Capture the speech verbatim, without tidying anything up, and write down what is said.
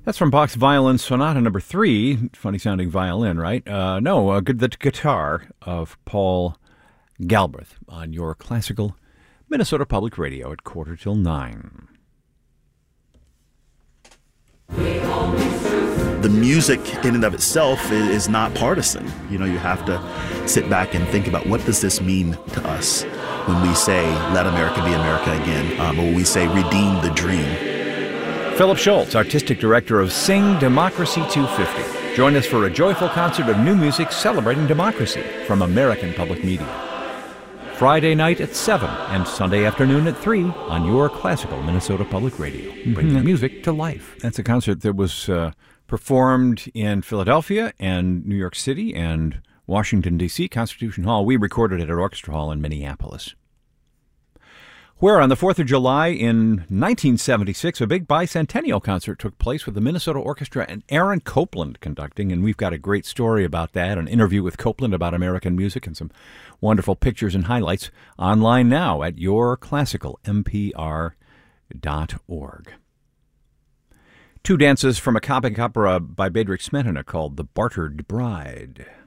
That's from Bach's Violin Sonata Number Three. Funny sounding violin, right? Uh, no, uh, the guitar of Paul Galbraith on your classical Minnesota Public Radio at quarter till nine. The music in and of itself is not partisan. You know, you have to sit back and think about, what does this mean to us when we say, let America be America again, um, or when we say, redeem the dream. Philip Schultz, Artistic Director of Sing Democracy two fifty. Join us for a joyful concert of new music celebrating democracy from American Public Media. Friday night at seven and Sunday afternoon at three on your classical Minnesota Public Radio, bringing mm-hmm. music to life. That's a concert that was uh, performed in Philadelphia and New York City and Washington, D C, Constitution Hall. We recorded it at Orchestra Hall in Minneapolis, where on the fourth of July in nineteen seventy-six, a big bicentennial concert took place with the Minnesota Orchestra and Aaron Copland conducting, and we've got a great story about that, an interview with Copland about American music, and some wonderful pictures and highlights online now at your classical m p r dot org. Two dances from a Comic opera by Bedřich Smetana called The Bartered Bride.